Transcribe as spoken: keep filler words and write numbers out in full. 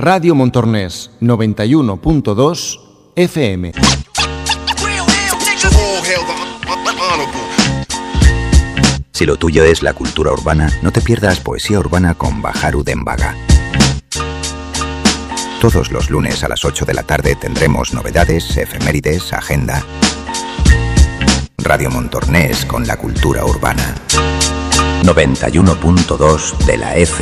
Radio Montornès, noventa y uno punto dos F M. Si lo tuyo es la cultura urbana, no te pierdas Poesía Urbana con Baharu Dembaga. Todos los lunes a las ocho de la tarde tendremos novedades, efemérides, agenda. Radio Montornès con la cultura urbana. noventa y uno punto dos de la F